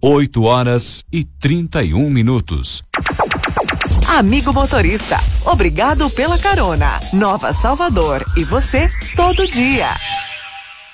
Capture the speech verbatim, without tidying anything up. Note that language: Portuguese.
oito horas e trinta e um minutos. Amigo motorista, obrigado pela carona. Nova Salvador e você todo dia.